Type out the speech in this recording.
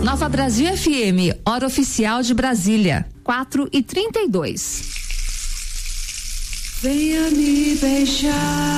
Nova Brasil FM, hora oficial de Brasília, 4:32. Venha me beijar.